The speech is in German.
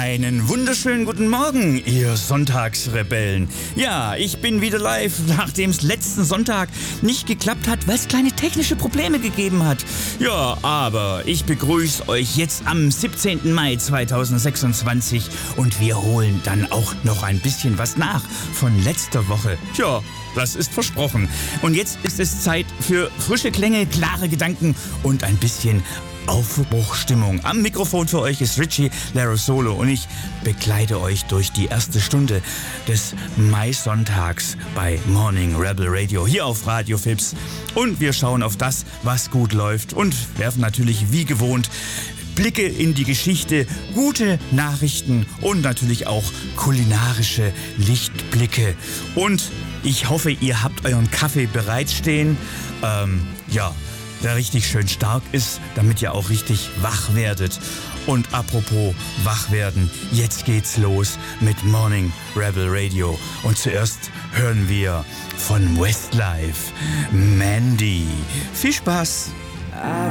Einen wunderschönen guten Morgen, ihr Sonntagsrebellen. Ja, ich bin wieder live, nachdem es letzten Sonntag nicht geklappt hat, weil es kleine technische Probleme gegeben hat. Ja, aber ich begrüße euch jetzt am 17. Mai 2026 und wir holen dann auch noch ein bisschen was nach von letzter Woche. Tja, das ist versprochen. Und jetzt ist es Zeit für frische Klänge, klare Gedanken und ein bisschen Aufbruchstimmung. Am Mikrofon für euch ist Richie Larosolo und ich begleite euch durch die erste Stunde des Mai-Sonntags bei Morning Rebel Radio hier auf Radio Fips. Und wir schauen auf das, was gut läuft und werfen natürlich wie gewohnt Blicke in die Geschichte, gute Nachrichten und natürlich auch kulinarische Lichtblicke. Und ich hoffe, ihr habt euren Kaffee bereitstehen. Der richtig schön stark ist, damit ihr auch richtig wach werdet. Und apropos wach werden, jetzt geht's los mit Morning Rebel Radio. Und zuerst hören wir von Westlife Mandy. Viel Spaß!